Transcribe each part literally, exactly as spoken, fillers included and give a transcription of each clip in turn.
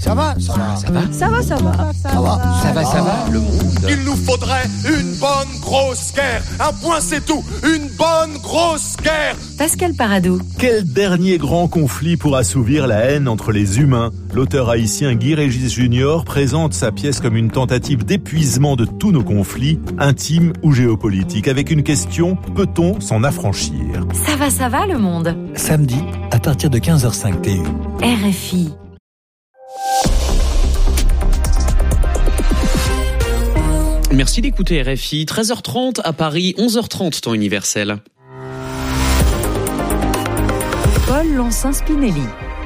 Ça va, ça va, ça va, ça va, ça va, ça va, ça va, ça va, le monde. Il nous faudrait une bonne grosse guerre. Un point, c'est tout. Une bonne grosse guerre. Pascal Paradou. Quel dernier grand conflit pour assouvir la haine entre les humains? L'auteur haïtien Guy Régis Junior présente sa pièce comme une tentative d'épuisement de tous nos conflits, intimes ou géopolitiques, avec une question: peut-on s'en affranchir? Ça va, ça va, le monde. Samedi, à partir de quinze heures cinq T U. R F I. Merci d'écouter R F I. treize heures trente à Paris, onze heures trente temps universel. Paul Lancin-Spinelli.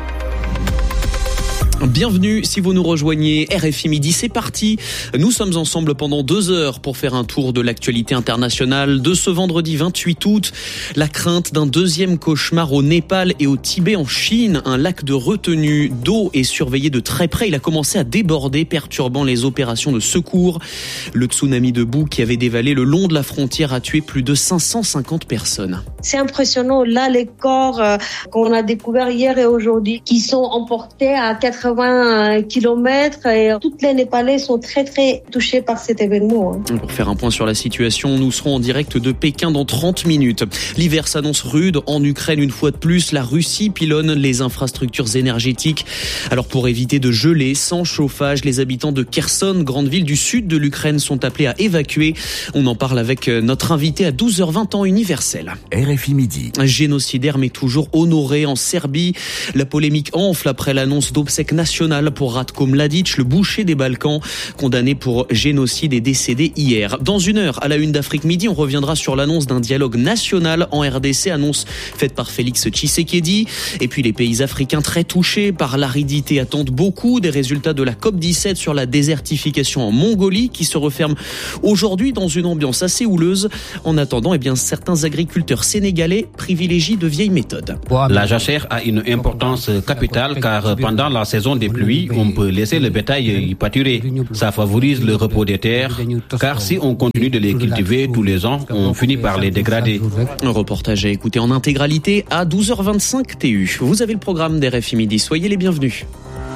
Bienvenue si vous nous rejoignez, R F I Midi, c'est parti. Nous sommes ensemble pendant deux heures pour faire un tour de l'actualité internationale de ce vendredi vingt-huit août. La crainte d'un deuxième cauchemar au Népal et au Tibet en Chine. Un lac de retenue d'eau est surveillé de très près. Il a commencé à déborder, perturbant les opérations de secours. Le tsunami de boue qui avait dévalé le long de la frontière a tué plus de cinq cent cinquante personnes. C'est impressionnant, là, les corps euh, qu'on a découverts hier et aujourd'hui, qui sont emportés à quatre-vingts kilomètres, et toutes les Népalais sont très très touchés par cet événement. Pour faire un point sur la situation, nous serons en direct de Pékin dans trente minutes. L'hiver s'annonce rude en Ukraine une fois de plus. La Russie pilonne les infrastructures énergétiques. Alors pour éviter de geler sans chauffage, les habitants de Kherson, grande ville du sud de l'Ukraine, sont appelés à évacuer. On en parle avec notre invité à douze heures vingt temps universel. R F I Midi. Un génocidaire mais toujours honoré en Serbie. La polémique enfle après l'annonce d'obsèques nationales pour Ratko Mladic, le boucher des Balkans, condamné pour génocide et décédé hier. Dans une heure, à la une d'Afrique Midi, on reviendra sur l'annonce d'un dialogue national en R D C, annonce faite par Félix Tshisekedi. Et puis les pays africains très touchés par l'aridité attendent beaucoup des résultats de la COP dix-sept sur la désertification en Mongolie, qui se referme aujourd'hui dans une ambiance assez houleuse. En attendant, eh bien, certains agriculteurs sénégalais privilégient de vieilles méthodes. La jachère a une importance capitale car pendant la saison des pluies, on peut laisser le bétail y pâturer. Ça favorise le repos des terres, car si on continue de les cultiver tous les ans, on finit par les dégrader. Un reportage à écouter en intégralité à douze heures vingt-cinq T U. Vous avez le programme d'R F I Midi, soyez les bienvenus.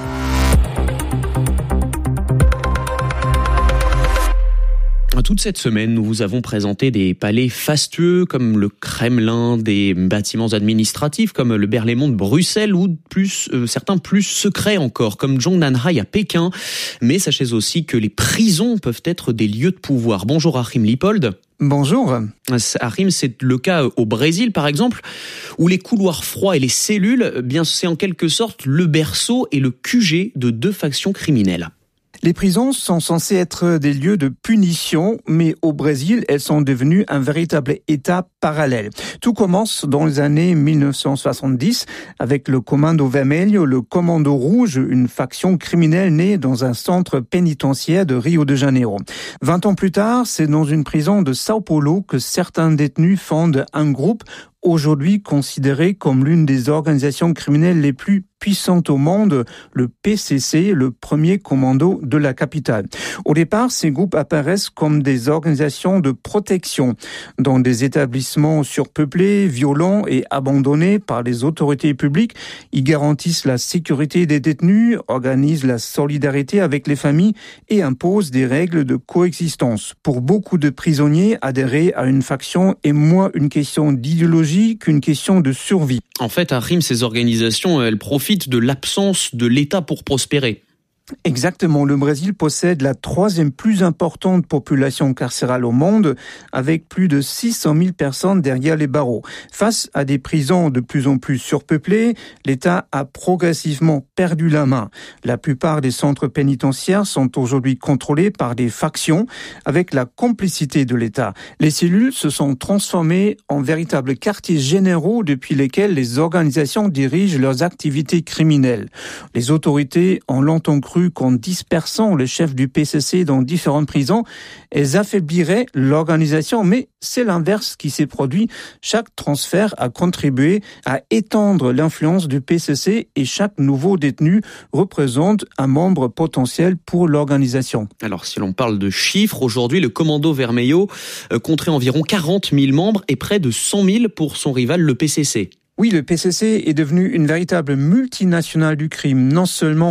Toute cette semaine, nous vous avons présenté des palais fastueux comme le Kremlin, des bâtiments administratifs comme le Berlaymont de Bruxelles ou plus, euh, certains plus secrets encore comme Zhongnanhai à Pékin. Mais sachez aussi que les prisons peuvent être des lieux de pouvoir. Bonjour Achim Lippold. Bonjour. Achim, c'est le cas au Brésil par exemple, où les couloirs froids et les cellules, eh bien c'est en quelque sorte le berceau et le Q G de deux factions criminelles. Les prisons sont censées être des lieux de punition, mais au Brésil, elles sont devenues un véritable État parallèle. Tout commence dans les années mille neuf cent soixante-dix avec le Comando Vermelho, le Commando Rouge, une faction criminelle née dans un centre pénitentiaire de Rio de Janeiro. Vingt ans plus tard, c'est dans une prison de Sao Paulo que certains détenus fondent un groupe aujourd'hui considéré comme l'une des organisations criminelles les plus puissantes au monde, le P C C, le premier commando de la capitale. Au départ, ces groupes apparaissent comme des organisations de protection dans des établissements surpeuplés, violents et abandonnés par les autorités publiques. Ils garantissent la sécurité des détenus, organisent la solidarité avec les familles et imposent des règles de coexistence. Pour beaucoup de prisonniers, adhérer à une faction est moins une question d'idéologie qu'une question de survie. En fait, à Rime, ces organisations, elles profitent de l'absence de l'État pour prospérer. Exactement. Le Brésil possède la troisième plus importante population carcérale au monde, avec plus de six cent mille personnes derrière les barreaux. Face à des prisons de plus en plus surpeuplées, l'État a progressivement perdu la main. La plupart des centres pénitentiaires sont aujourd'hui contrôlés par des factions, avec la complicité de l'État. Les cellules se sont transformées en véritables quartiers généraux depuis lesquels les organisations dirigent leurs activités criminelles. Les autorités ont longtemps cru qu'en dispersant les chefs du P C C dans différentes prisons, elles affaibliraient l'organisation, mais c'est l'inverse qui s'est produit. Chaque transfert a contribué à étendre l'influence du P C C et chaque nouveau détenu représente un membre potentiel pour l'organisation. Alors si l'on parle de chiffres, aujourd'hui le Commando Vermelho compterait environ quarante mille membres et près de cent mille pour son rival le P C C. Oui, le P C C est devenu une véritable multinationale du crime. Non seulement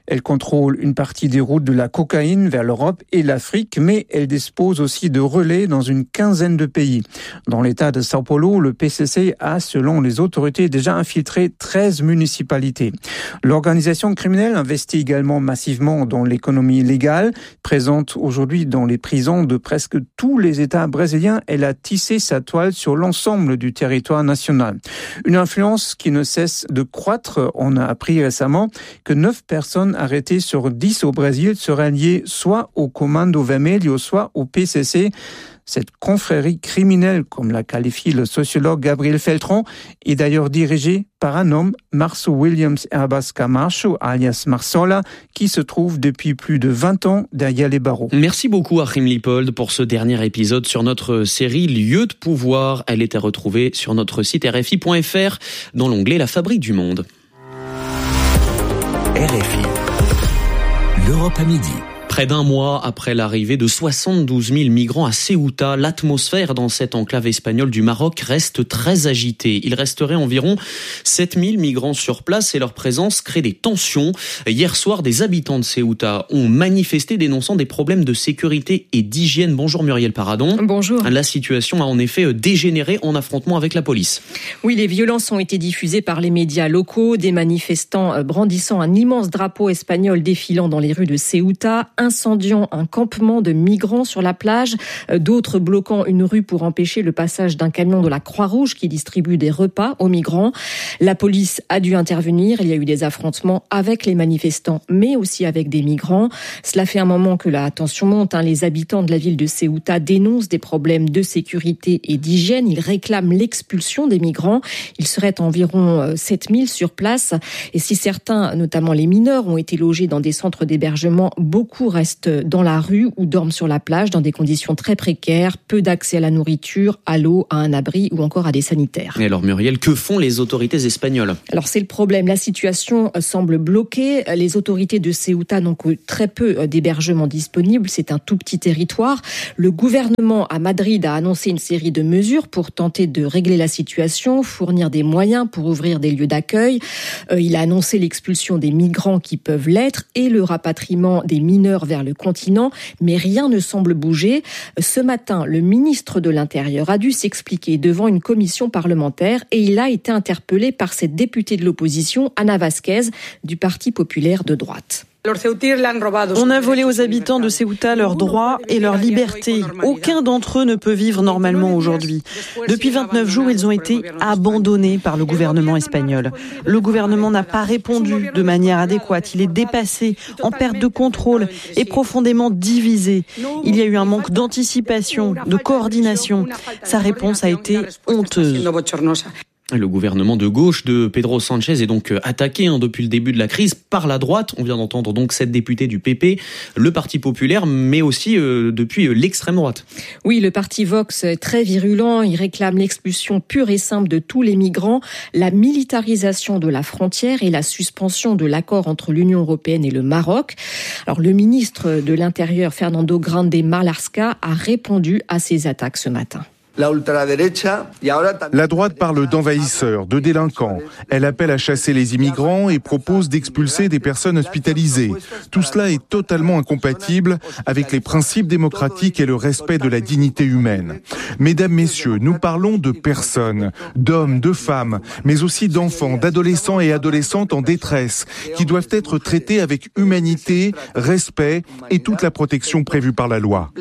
Elle contrôle une partie des routes de la cocaïne vers l'Europe et l'Afrique, mais elle dispose aussi de relais dans une quinzaine de pays. Dans l'état de São Paulo, le P C C a, selon les autorités, déjà infiltré treize municipalités. L'organisation criminelle investit également massivement dans l'économie illégale. Présente aujourd'hui dans les prisons de presque tous les États brésiliens, elle a tissé sa toile sur l'ensemble du territoire national. Une influence qui ne cesse de croître. On a appris récemment que neuf personnes arrêtées sur dix au Brésil seraient liées soit au Comando Vermelho, soit au P C C. Cette confrérie criminelle, comme la qualifie le sociologue Gabriel Feltron, est d'ailleurs dirigée par un homme, Março Williams Herbas Camacho, alias Marsola, qui se trouve depuis plus de vingt ans derrière les barreaux. Merci beaucoup Achim Lippold pour ce dernier épisode sur notre série Lieux de pouvoir. Elle est à retrouver sur notre site R F I point F R dans l'onglet La Fabrique du Monde. R F I. L'Europe à midi. Près d'un mois après l'arrivée de soixante-douze mille migrants à Ceuta, l'atmosphère dans cette enclave espagnole du Maroc reste très agitée. Il resterait environ sept mille migrants sur place et leur présence crée des tensions. Hier soir, des habitants de Ceuta ont manifesté dénonçant des problèmes de sécurité et d'hygiène. Bonjour Muriel Paradon. Bonjour. La situation a en effet dégénéré en affrontement avec la police. Oui, les violences ont été diffusées par les médias locaux, des manifestants brandissant un immense drapeau espagnol défilant dans les rues de Ceuta, incendiant un campement de migrants sur la plage, d'autres bloquant une rue pour empêcher le passage d'un camion de la Croix-Rouge qui distribue des repas aux migrants. La police a dû intervenir, il y a eu des affrontements avec les manifestants, mais aussi avec des migrants. Cela fait un moment que la tension monte. Les habitants de la ville de Ceuta dénoncent des problèmes de sécurité et d'hygiène. Ils réclament l'expulsion des migrants. Il serait environ sept mille sur place. Et si certains, notamment les mineurs, ont été logés dans des centres d'hébergement, beaucoup restent dans la rue ou dorment sur la plage dans des conditions très précaires, peu d'accès à la nourriture, à l'eau, à un abri ou encore à des sanitaires. Et alors Muriel, que font les autorités espagnoles ? Alors c'est le problème, la situation semble bloquée. Les autorités de Ceuta n'ont que très peu d'hébergements disponibles, c'est un tout petit territoire. Le gouvernement à Madrid a annoncé une série de mesures pour tenter de régler la situation, fournir des moyens pour ouvrir des lieux d'accueil. Il a annoncé l'expulsion des migrants qui peuvent l'être et le rapatriement des mineurs vers le continent, mais rien ne semble bouger. Ce matin, le ministre de l'Intérieur a dû s'expliquer devant une commission parlementaire et il a été interpellé par cette députée de l'opposition, Ana Vázquez, du Parti populaire de droite. On a volé aux habitants de Ceuta leurs droits et leur liberté. Aucun d'entre eux ne peut vivre normalement aujourd'hui. Depuis vingt-neuf jours, ils ont été abandonnés par le gouvernement espagnol. Le gouvernement n'a pas répondu de manière adéquate. Il est dépassé, en perte de contrôle et profondément divisé. Il y a eu un manque d'anticipation, de coordination. Sa réponse a été honteuse. Le gouvernement de gauche de Pedro Sánchez est donc attaqué hein, depuis le début de la crise par la droite. On vient d'entendre donc cette députée du P P, le Parti populaire, mais aussi euh, depuis euh, l'extrême droite. Oui, le parti Vox est très virulent. Il réclame l'expulsion pure et simple de tous les migrants, la militarisation de la frontière et la suspension de l'accord entre l'Union européenne et le Maroc. Alors, le ministre de l'Intérieur, Fernando Grande Marlaska, a répondu à ces attaques ce matin. La droite parle d'envahisseurs, de délinquants. Elle appelle à chasser les immigrants et propose d'expulser des personnes hospitalisées. Tout cela est totalement incompatible avec les principes démocratiques et le respect de la dignité humaine. Mesdames, messieurs, nous parlons de personnes, d'hommes, de femmes, mais aussi d'enfants, d'adolescents et adolescentes en détresse, qui doivent être traités avec humanité, respect et toute la protection prévue par la loi.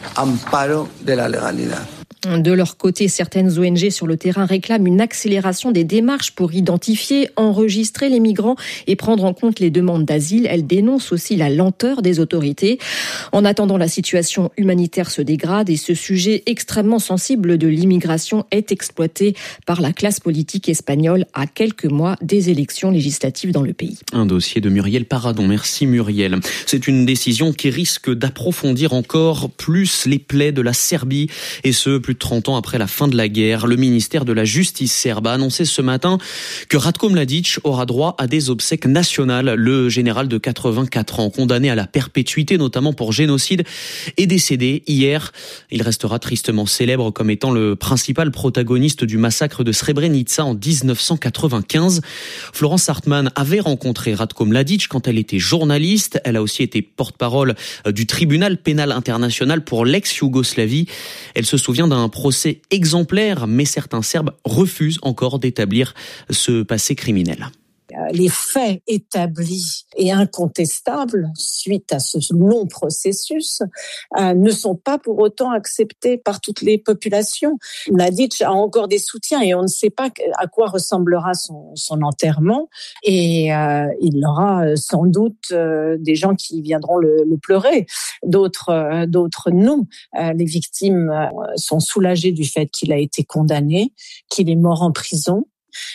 De leur côté, certaines O N G sur le terrain réclament une accélération des démarches pour identifier, enregistrer les migrants et prendre en compte les demandes d'asile. Elles dénoncent aussi la lenteur des autorités. En attendant, la situation humanitaire se dégrade et ce sujet extrêmement sensible de l'immigration est exploité par la classe politique espagnole à quelques mois des élections législatives dans le pays. Un dossier de Muriel Paradon. Merci Muriel. C'est une décision qui risque d'approfondir encore plus les plaies de la Serbie et ce, plus de trente ans après la fin de la guerre. Le ministère de la Justice serbe a annoncé ce matin que Ratko Mladic aura droit à des obsèques nationales. Le général de quatre-vingt-quatre ans, condamné à la perpétuité, notamment pour génocide, est décédé hier. Il restera tristement célèbre comme étant le principal protagoniste du massacre de Srebrenica en dix-neuf cent quatre-vingt-quinze. Florence Hartmann avait rencontré Ratko Mladic quand elle était journaliste. Elle a aussi été porte-parole du tribunal pénal international pour l'ex-Yougoslavie. Elle se souvient d'un procès exemplaire, mais certains Serbes refusent encore d'établir ce passé criminel. Les faits établis et incontestables suite à ce long processus euh, ne sont pas pour autant acceptés par toutes les populations. Mladic a encore des soutiens et on ne sait pas à quoi ressemblera son, son enterrement et euh, il aura sans doute euh, des gens qui viendront le, le pleurer, d'autres, euh, d'autres non. Euh, les victimes euh, sont soulagées du fait qu'il a été condamné, qu'il est mort en prison.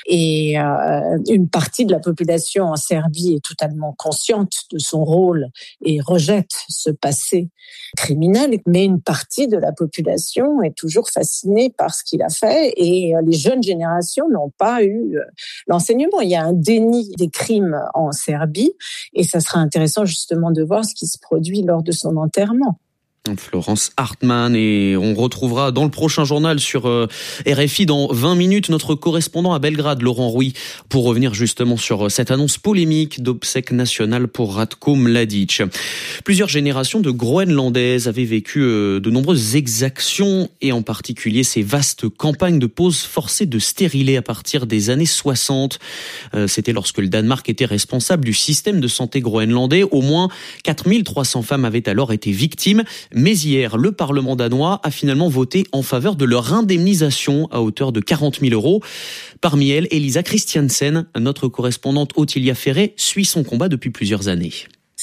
Et euh, une partie de la population en Serbie est totalement consciente de son rôle et rejette ce passé criminel, mais une partie de la population est toujours fascinée par ce qu'il a fait et les jeunes générations n'ont pas eu l'enseignement. Il y a un déni des crimes en Serbie et ça sera intéressant justement de voir ce qui se produit lors de son enterrement. Florence Hartmann, et on retrouvera dans le prochain journal sur R F I dans vingt minutes notre correspondant à Belgrade, Laurent Rouy, pour revenir justement sur cette annonce polémique d'obsèques nationales pour Ratko Mladic. Plusieurs générations de Groenlandaises avaient vécu de nombreuses exactions et en particulier ces vastes campagnes de pose forcée de stérilés à partir des années soixante. C'était lorsque le Danemark était responsable du système de santé groenlandais. Au moins quatre mille trois cents femmes avaient alors été victimes. Mais hier, le Parlement danois a finalement voté en faveur de leur indemnisation à hauteur de quarante mille euros. Parmi elles, Elisa Christiansen, notre correspondante Ottilia Ferré, suit son combat depuis plusieurs années.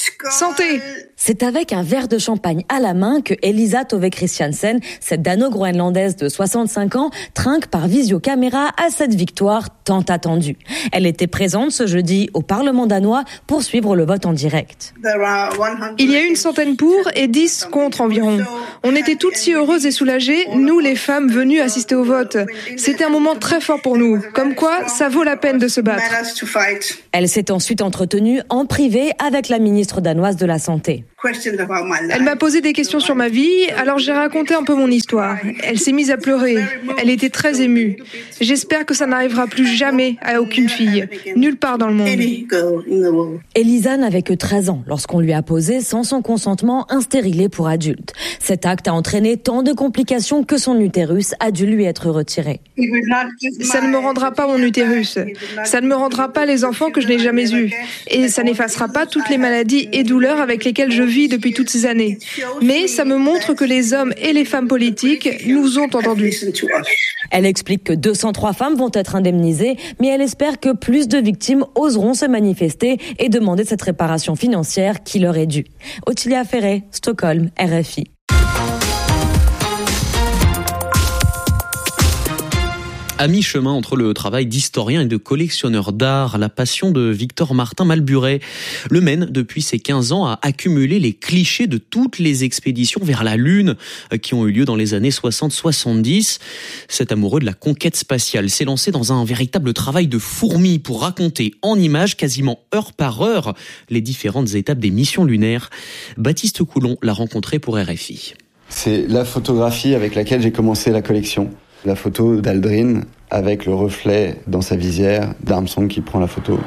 Santé! C'est avec un verre de champagne à la main que Elisa Tove Christiansen, cette dano-groenlandaise de soixante-cinq ans, trinque par visiocaméra à cette victoire tant attendue. Elle était présente ce jeudi au Parlement danois pour suivre le vote en direct. Il y a une centaine pour et dix contre environ. On était toutes si heureuses et soulagées, nous les femmes venues assister au vote. C'était un moment très fort pour nous, comme quoi ça vaut la peine de se battre. Elle s'est ensuite entretenue en privé avec la ministre danoise de la Santé. Elle m'a posé des questions sur ma vie, alors j'ai raconté un peu mon histoire. Elle s'est mise à pleurer. Elle était très émue. J'espère que ça n'arrivera plus jamais à aucune fille, nulle part dans le monde. Elisa n'avait que treize ans lorsqu'on lui a posé, sans son consentement, un stérilet pour adulte. Cet acte a entraîné tant de complications que son utérus a dû lui être retiré. Ça ne me rendra pas mon utérus. Ça ne me rendra pas les enfants que je n'ai jamais eus. Et ça n'effacera pas toutes les maladies et douleurs avec lesquelles je vis depuis toutes ces années. Mais ça me montre que les hommes et les femmes politiques nous ont entendus. Elle explique que deux cent trois femmes vont être indemnisées, mais elle espère que plus de victimes oseront se manifester et demander cette réparation financière qui leur est due. Ottilia Ferré, Stockholm, R F I. À mi-chemin entre le travail d'historien et de collectionneur d'art, la passion de Victor Martin Malburet le mène depuis ses quinze ans à accumuler les clichés de toutes les expéditions vers la Lune qui ont eu lieu dans les années soixante soixante-dix. Cet amoureux de la conquête spatiale s'est lancé dans un véritable travail de fourmi pour raconter en images, quasiment heure par heure, les différentes étapes des missions lunaires. Baptiste Coulon l'a rencontré pour R F I. C'est la photographie avec laquelle j'ai commencé la collection. La photo d'Aldrin avec le reflet dans sa visière d'Armstrong qui prend la photo.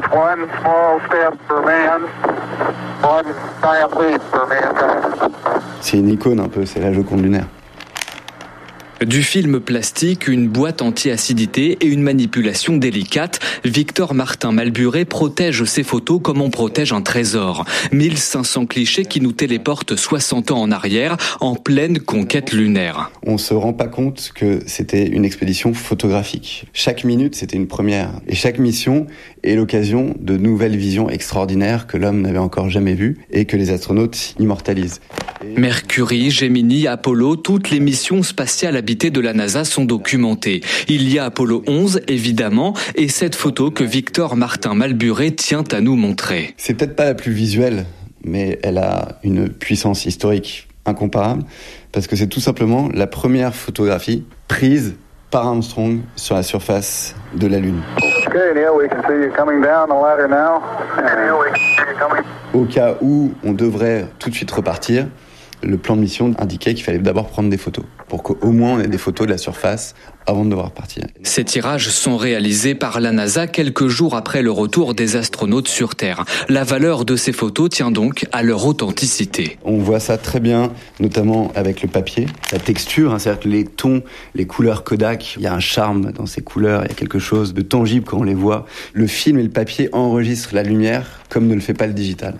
C'est une icône un peu, c'est la Joconde lunaire. Du film plastique, une boîte anti-acidité et une manipulation délicate, Victor Martin Malburet protège ses photos comme on protège un trésor. mille cinq cents clichés qui nous téléportent soixante ans en arrière, en pleine conquête lunaire. On se rend pas compte que c'était une expédition photographique. Chaque minute, c'était une première. Et chaque mission est l'occasion de nouvelles visions extraordinaires que l'homme n'avait encore jamais vues et que les astronautes immortalisent. Mercury, Gemini, Apollo, toutes les missions spatiales habitées de la NASA sont documentées. Il y a Apollo onze, évidemment, et cette photo que Victor Martin Malburet tient à nous montrer. C'est peut-être pas la plus visuelle, mais elle a une puissance historique. incomparable, parce que c'est tout simplement la première photographie prise par Armstrong sur la surface de la Lune. Au cas où on devrait tout de suite repartir, le plan de mission indiquait qu'il fallait d'abord prendre des photos, pour qu'au moins on ait des photos de la surface avant de devoir partir. Ces tirages sont réalisés par la NASA quelques jours après le retour des astronautes sur Terre. La valeur de ces photos tient donc à leur authenticité. On voit ça très bien, notamment avec le papier, la texture, hein, c'est-à-dire que les tons, les couleurs Kodak, il y a un charme dans ces couleurs, il y a quelque chose de tangible quand on les voit. Le film et le papier enregistrent la lumière comme ne le fait pas le digital.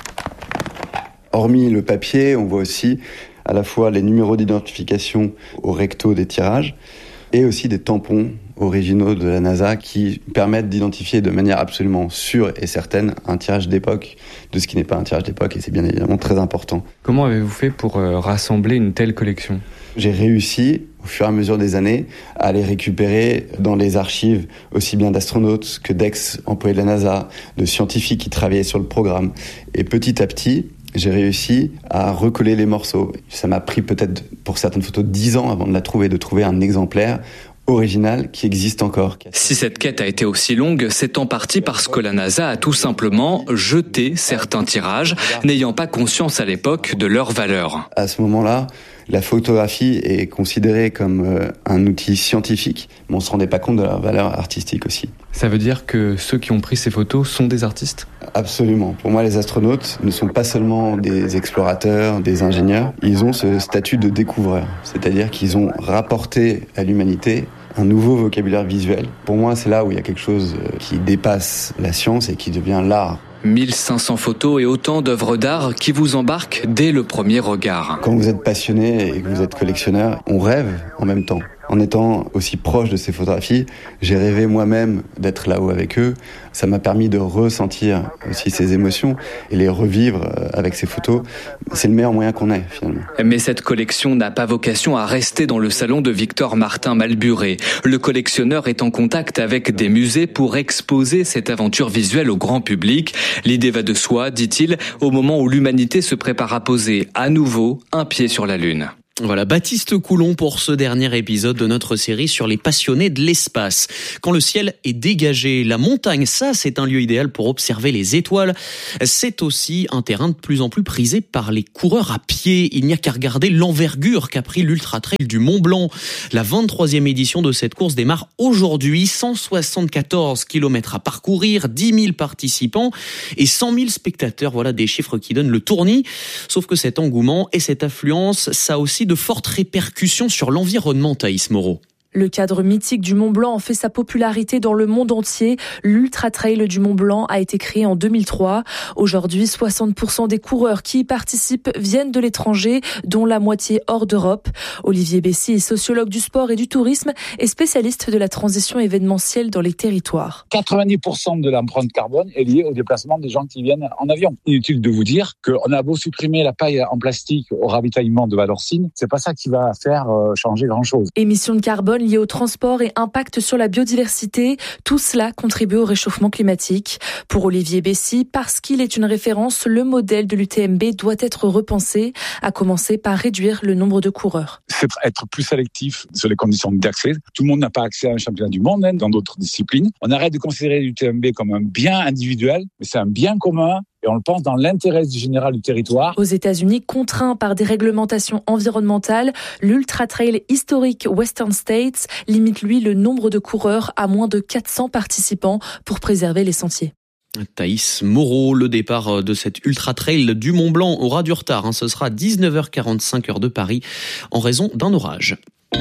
Hormis le papier, on voit aussi à la fois les numéros d'identification au recto des tirages et aussi des tampons originaux de la NASA qui permettent d'identifier de manière absolument sûre et certaine un tirage d'époque de ce qui n'est pas un tirage d'époque, et c'est bien évidemment très important. Comment avez-vous fait pour euh, rassembler une telle collection ? J'ai réussi, au fur et à mesure des années, à les récupérer dans les archives aussi bien d'astronautes que d'ex-employés de la NASA, de scientifiques qui travaillaient sur le programme. Et petit à petit, j'ai réussi à recoller les morceaux. Ça m'a pris peut-être, pour certaines photos, dix ans avant de la trouver, de trouver un exemplaire original qui existe encore. Si cette quête a été aussi longue, c'est en partie parce que la NASA a tout simplement jeté certains tirages, n'ayant pas conscience à l'époque de leur valeur. À ce moment-là, la photographie est considérée comme euh, un outil scientifique, mais on ne se rendait pas compte de leur valeur artistique aussi. Ça veut dire que ceux qui ont pris ces photos sont des artistes ? Absolument. Pour moi, les astronautes ne sont pas seulement des explorateurs, des ingénieurs. Ils ont ce statut de découvreurs. C'est-à-dire qu'ils ont rapporté à l'humanité un nouveau vocabulaire visuel. Pour moi, c'est là où il y a quelque chose qui dépasse la science et qui devient l'art. mille cinq cents photos et autant d'œuvres d'art qui vous embarquent dès le premier regard. Quand vous êtes passionné et que vous êtes collectionneur, on rêve en même temps. En étant aussi proche de ces photographies, j'ai rêvé moi-même d'être là-haut avec eux. Ça m'a permis de ressentir aussi ces émotions et les revivre avec ces photos. C'est le meilleur moyen qu'on ait, finalement. Mais cette collection n'a pas vocation à rester dans le salon de Victor Martin Malburé. Le collectionneur est en contact avec des musées pour exposer cette aventure visuelle au grand public. L'idée va de soi, dit-il, au moment où l'humanité se prépare à poser à nouveau un pied sur la Lune. Voilà, Baptiste Coulon pour ce dernier épisode de notre série sur les passionnés de l'espace. Quand le ciel est dégagé, la montagne, ça c'est un lieu idéal pour observer les étoiles. C'est aussi un terrain de plus en plus prisé par les coureurs à pied. Il n'y a qu'à regarder l'envergure qu'a pris l'Ultra Trail du Mont Blanc. La vingt-troisième édition de cette course démarre aujourd'hui. cent soixante-quatorze kilomètres à parcourir, dix mille participants et cent mille spectateurs. Voilà des chiffres qui donnent le tournis. Sauf que cet engouement et cette affluence, ça a aussi de fortes répercussions sur l'environnement, Thaïs Moreau. Le cadre mythique du Mont Blanc en fait sa popularité dans le monde entier. L'Ultra Trail du Mont Blanc a été créé en deux mille trois. Aujourd'hui, soixante pour cent des coureurs qui y participent viennent de l'étranger, dont la moitié hors d'Europe. Olivier Bessy est sociologue du sport et du tourisme et spécialiste de la transition événementielle dans les territoires. quatre-vingt-dix pour cent de l'empreinte carbone est liée au déplacement des gens qui viennent en avion. Inutile de vous dire qu'on a beau supprimer la paille en plastique au ravitaillement de Valorcine, c'est pas ça qui va faire changer grand-chose. Émissions de carbone liées au transport et impact sur la biodiversité, tout cela contribue au réchauffement climatique. Pour Olivier Bessy, parce qu'il est une référence, le modèle de l'U T M B doit être repensé, à commencer par réduire le nombre de coureurs. C'est être plus sélectif sur les conditions d'accès. Tout le monde n'a pas accès à un championnat du monde, hein, dans d'autres disciplines. On arrête de considérer l'U T M B comme un bien individuel, mais c'est un bien commun. Et on le pense dans l'intérêt général du territoire. Aux États-Unis, contraint par des réglementations environnementales, l'Ultra Trail historique Western States limite lui le nombre de coureurs à moins de quatre cents participants pour préserver les sentiers. Thaïs Moreau, le départ de cette Ultra Trail du Mont Blanc aura du retard. Hein. Ce sera dix-neuf heures quarante-cinq heure de Paris en raison d'un orage.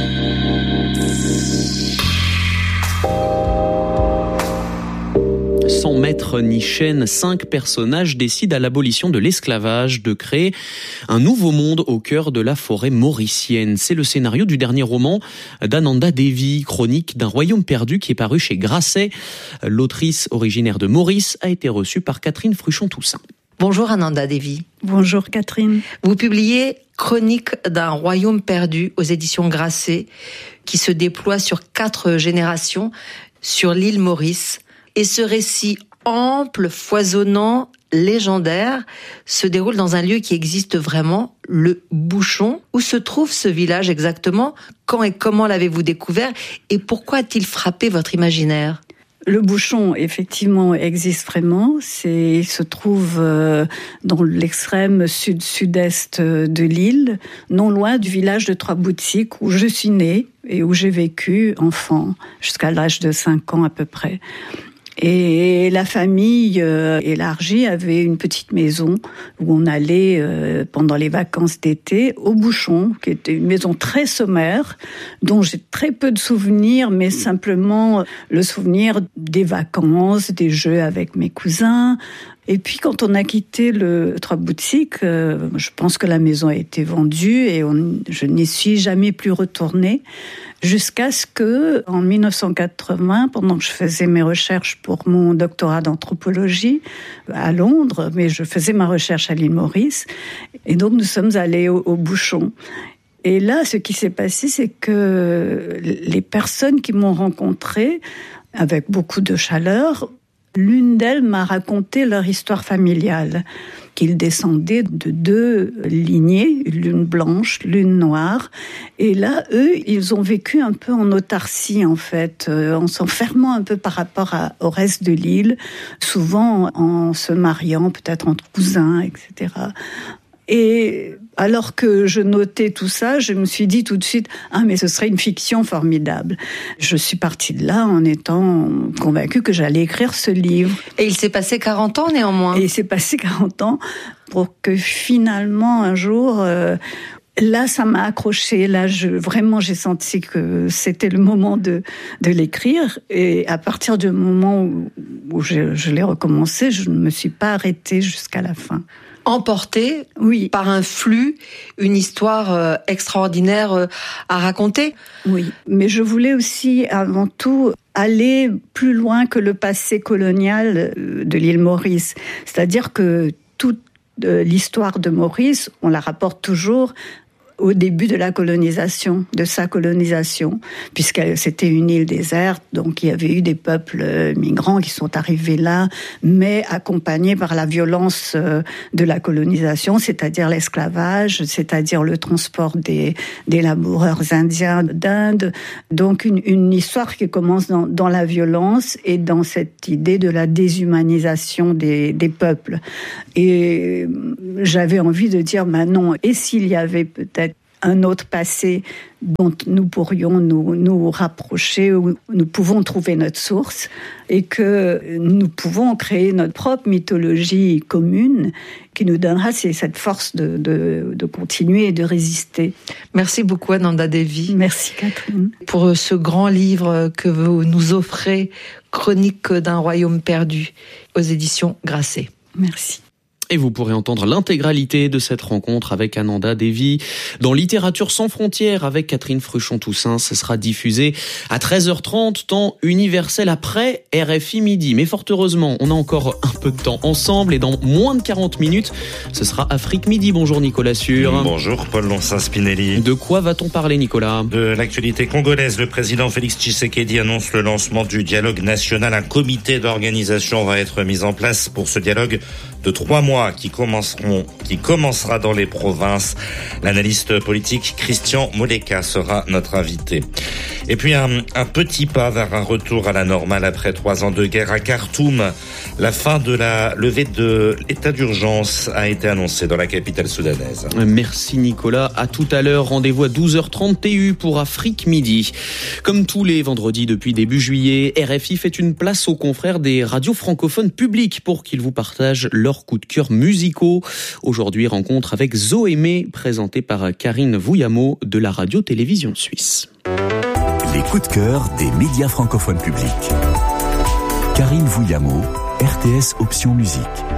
Sans maître ni chaîne, cinq personnages décident à l'abolition de l'esclavage de créer un nouveau monde au cœur de la forêt mauricienne. C'est le scénario du dernier roman d'Ananda Devi, chronique d'un royaume perdu, qui est paru chez Grasset. L'autrice originaire de Maurice a été reçue par Catherine Fruchon-Toussaint. Bonjour Ananda Devi. Bonjour Catherine. Vous publiez Chronique d'un royaume perdu aux éditions Grasset, qui se déploie sur quatre générations sur l'île Maurice. Et ce récit ample, foisonnant, légendaire se déroule dans un lieu qui existe vraiment, le Bouchon. Où se trouve ce village exactement? Quand et comment l'avez-vous découvert? Et pourquoi a-t-il frappé votre imaginaire? Le Bouchon, effectivement, existe vraiment. C'est, il se trouve euh, dans l'extrême sud-sud-est de l'île, non loin du village de Trois-Boutiques, où je suis née et où j'ai vécu enfant, jusqu'à l'âge de cinq ans à peu près. Et la famille euh, élargie avait une petite maison où on allait euh, pendant les vacances d'été au Bouchon, qui était une maison très sommaire, dont j'ai très peu de souvenirs, mais simplement le souvenir des vacances, des jeux avec mes cousins. Et puis quand on a quitté le Trois-Boutiques, euh, je pense que la maison a été vendue et on, je n'y suis jamais plus retournée. Jusqu'à ce que, en dix-neuf cent quatre-vingts, pendant que je faisais mes recherches pour mon doctorat d'anthropologie à Londres, mais je faisais ma recherche à l'île Maurice, et donc nous sommes allés au, au Bouchon. Et là, ce qui s'est passé, c'est que les personnes qui m'ont rencontrée, avec beaucoup de chaleur, l'une d'elles m'a raconté leur histoire familiale, qu'ils descendaient de deux lignées, l'une blanche, l'une noire. Et là, eux, ils ont vécu un peu en autarcie, en fait, euh, en s'enfermant un peu par rapport à, au reste de l'île, souvent en se mariant, peut-être entre cousins, et cetera. Et alors que je notais tout ça, je me suis dit tout de suite « Ah, mais ce serait une fiction formidable ». Je suis partie de là en étant convaincue que j'allais écrire ce livre. Et il s'est passé quarante ans néanmoins. Et il s'est passé quarante ans pour que finalement, un jour... Euh, Là, ça m'a accroché. Là, je, vraiment, j'ai senti que c'était le moment de, de l'écrire. Et à partir du moment où, où je, je l'ai recommencé, je ne me suis pas arrêtée jusqu'à la fin. Emportée oui. par un flux, une histoire euh, extraordinaire euh, à raconter. Oui, mais je voulais aussi, avant tout, aller plus loin que le passé colonial de l'île Maurice. C'est-à-dire que toute l'histoire de Maurice, on la rapporte toujours au début de la colonisation, de sa colonisation, puisque c'était une île déserte, donc il y avait eu des peuples migrants qui sont arrivés là, mais accompagnés par la violence de la colonisation, c'est-à-dire l'esclavage, c'est-à-dire le transport des, des laboureurs indiens d'Inde. Donc une, une histoire qui commence dans, dans la violence et dans cette idée de la déshumanisation des, des peuples. Et j'avais envie de dire, bah non, et s'il y avait peut-être un autre passé dont nous pourrions nous, nous rapprocher, où nous pouvons trouver notre source, et que nous pouvons créer notre propre mythologie commune qui nous donnera cette force de, de, de continuer et de résister. Merci beaucoup Ananda Devi. Merci Catherine. Pour ce grand livre que vous nous offrez, Chronique d'un royaume perdu, aux éditions Grasset. Merci. Et vous pourrez entendre l'intégralité de cette rencontre avec Ananda Devi dans Littérature sans frontières avec Catherine Fruchon-Toussaint. Ce sera diffusé à treize heures trente, temps universel après R F I Midi. Mais fort heureusement, on a encore un peu de temps ensemble et dans moins de quarante minutes, ce sera Afrique Midi. Bonjour Nicolas Sûr. Bonjour Paul Lonsin-Spinelli. De quoi va-t-on parler Nicolas? De l'actualité congolaise. Le président Félix Tshisekedi annonce le lancement du dialogue national. Un comité d'organisation va être mis en place pour ce dialogue de trois mois qui commenceront, qui commencera dans les provinces. L'analyste politique Christian Moleka sera notre invité. Et puis un, un petit pas vers un retour à la normale après trois ans de guerre à Khartoum. La fin de la levée de l'état d'urgence a été annoncée dans la capitale soudanaise. Merci Nicolas. À tout à l'heure. Rendez-vous à douze heures trente T U pour Afrique Midi. Comme tous les vendredis depuis début juillet, R F I fait une place aux confrères des radios francophones publiques pour qu'ils vous partagent leurs coups de cœur musicaux. Aujourd'hui, rencontre avec Zoémé, présentée par Karine Vouillamo de la radio-télévision suisse. Les coups de cœur des médias francophones publics. Karine Vouillamo, R T S Option Musique.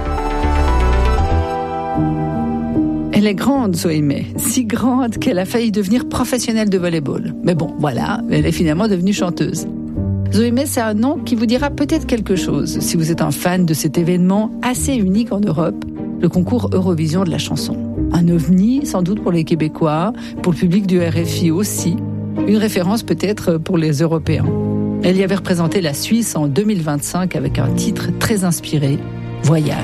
Elle est grande, Zoémé, si grande qu'elle a failli devenir professionnelle de volley-ball. Mais bon, voilà, elle est finalement devenue chanteuse. Zoémé, c'est un nom qui vous dira peut-être quelque chose si vous êtes un fan de cet événement assez unique en Europe, le concours Eurovision de la chanson. Un ovni, sans doute pour les Québécois, pour le public du R F I aussi, une référence peut-être pour les Européens. Elle y avait représenté la Suisse en deux mille vingt-cinq avec un titre très inspiré, Voyage.